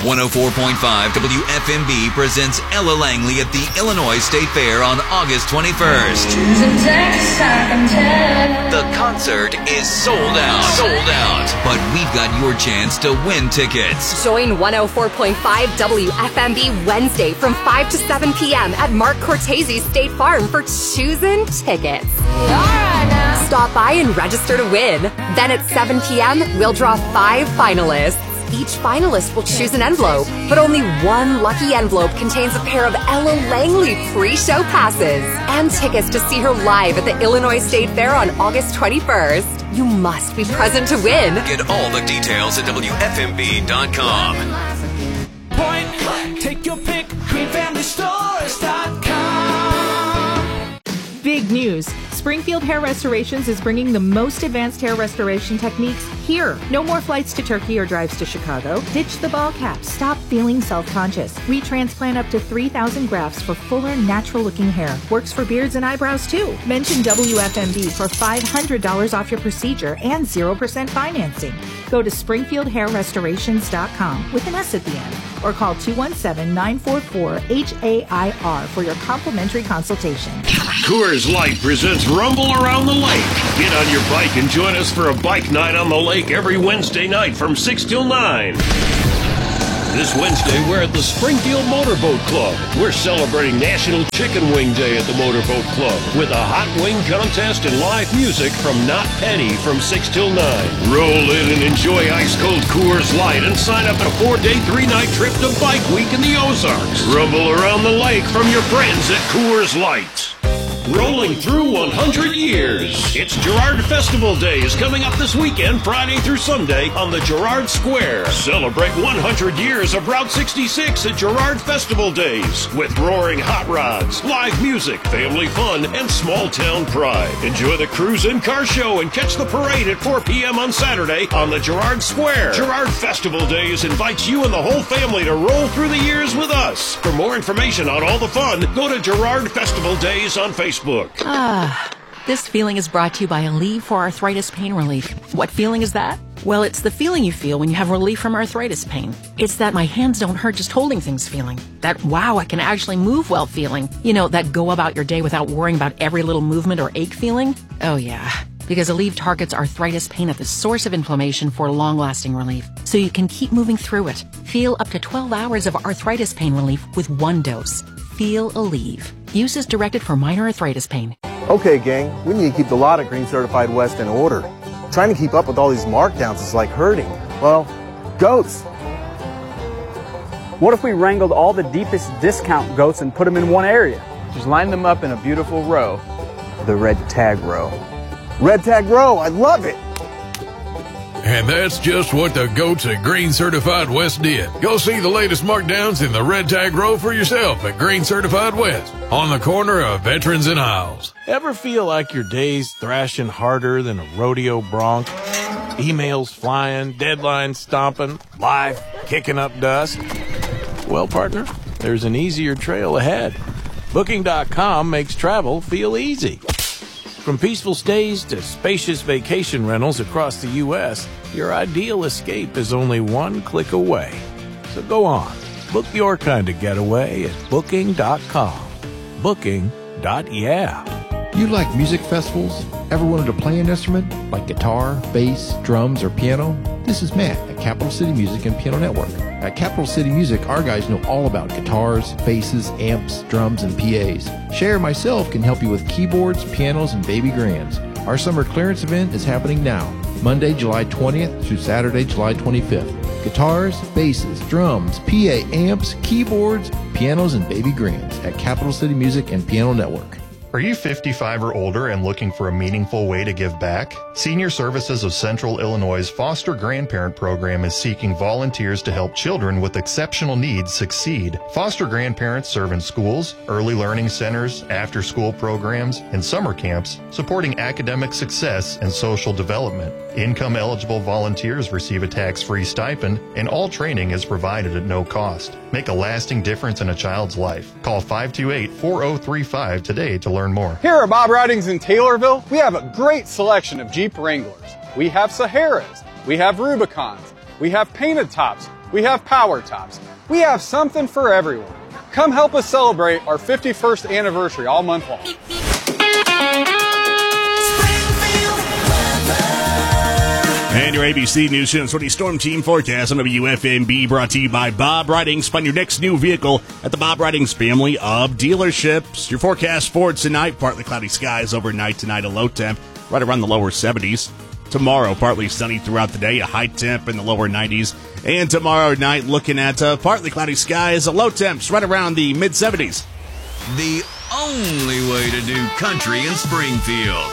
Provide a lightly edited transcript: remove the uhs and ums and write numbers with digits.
104.5 WFMB presents Ella Langley at the Illinois State Fair on August 21st. The concert is sold out. But we've got your chance to win tickets. Join 104.5 WFMB Wednesday from 5 to 7 p.m. at Mark Cortese State Farm for choosing tickets. Stop by and register to win. Then at 7 p.m., we'll draw 5 finalists. Each finalist will choose an envelope, but only one lucky envelope contains a pair of Ella Langley pre-show passes and tickets to see her live at the Illinois State Fair on August 21st. You must be present to win. Get all the details at WFMB.com. Point, click, take your pick, greenfamilystores.com. Big news. Springfield Hair Restorations is bringing the most advanced hair restoration techniques here. No more flights to Turkey or drives to Chicago. Ditch the ball cap. Stop feeling self-conscious. We transplant up to 3,000 grafts for fuller, natural-looking hair. Works for beards and eyebrows, too. Mention WFMB for $500 off your procedure and 0% financing. Go to SpringfieldHairRestorations.com with an S at the end, or call 217-944-HAIR for your complimentary consultation. Coors Light presents Rumble Around the Lake. Get on your bike and join us for a bike night on the lake every Wednesday night from 6 till 9. This Wednesday, we're at the Springfield Motorboat Club. We're celebrating National Chicken Wing Day at the Motorboat Club with a hot wing contest and live music from Not Petty from 6 till 9. Roll in and enjoy ice-cold Coors Light and sign up at a 4-day, 3-night trip to Bike Week in the Ozarks. Rumble around the lake from your friends at Coors Light. Rolling through 100 years. It's Girard Festival Days coming up this weekend, Friday through Sunday on the Girard Square. Celebrate 100 years of Route 66 at Girard Festival Days with roaring hot rods, live music, family fun, and small town pride. Enjoy the cruise and car show and catch the parade at 4 p.m. on Saturday on the Girard Square. Girard Festival Days invites you and the whole family to roll through the years with us. For more information on all the fun, go to Girard Festival Days on Facebook. This feeling is brought to you by Aleve for Arthritis Pain Relief. What feeling is that? Well, it's the feeling you feel when you have relief from arthritis pain. It's that my hands don't hurt just holding things feeling. That, wow, I can actually move well feeling. You know, that go about your day without worrying about every little movement or ache feeling. Oh, yeah. Because Aleve targets arthritis pain at the source of inflammation for long-lasting relief, so you can keep moving through it. Feel up to 12 hours of arthritis pain relief with one dose. Feel Aleve. Use is directed for minor arthritis pain. Okay, gang, we need to keep the lot at Green Certified West in order. Trying to keep up with all these markdowns is like herding, well, goats. What if we wrangled all the deepest discount goats and put them in one area? Just line them up in a beautiful row. The red tag row. Red tag row, I love it. And that's just what the goats at Green Certified West did. Go see the latest markdowns in the red tag row for yourself at Green Certified West on the corner of Veterans and Isles. Ever feel like your day's thrashing harder than a rodeo bronc? Emails flying, deadlines stomping, life kicking up dust? Well, partner, there's an easier trail ahead. Booking.com makes travel feel easy. From peaceful stays to spacious vacation rentals across the U.S., your ideal escape is only one click away. So go on, book your kind of getaway at Booking.com. Booking.yeah. You like music festivals? Ever wanted to play an instrument like guitar, bass, drums, or piano? This is Matt at Capital City Music and Piano Network. At Capital City Music, our guys know all about guitars, basses, amps, drums, and PAs. Cher and myself can help you with keyboards, pianos, and baby grands. Our summer clearance event is happening now, Monday, July 20th through Saturday, July 25th. Guitars, basses, drums, PA, amps, keyboards, pianos, and baby grands at Capital City Music and Piano Network. Are you 55 or older and looking for a meaningful way to give back? Senior Services of Central Illinois' Foster Grandparent Program is seeking volunteers to help children with exceptional needs succeed. Foster grandparents serve in schools, early learning centers, after-school programs, and summer camps, supporting academic success and social development. Income-eligible volunteers receive a tax-free stipend, and all training is provided at no cost. Make a lasting difference in a child's life. Call 528-4035 today to learn more. Here at Bob Ridings in Taylorville, we have a great selection of Jeep Wranglers. We have Saharas, we have Rubicons, we have painted tops, We have power tops. We have something for everyone. Come help us celebrate our 51st anniversary all month long. And your ABC News Channel 20 Storm Team forecast on WFMB, brought to you by Bob Ridings. Find your next new vehicle at the Bob Ridings family of dealerships. Your forecast for tonight, partly cloudy skies overnight tonight, a low temp right around the lower 70s. Tomorrow, partly sunny throughout the day, a high temp in the lower 90s. And tomorrow night, looking at partly cloudy skies, a low temps right around the mid-70s. The only way to do country in Springfield.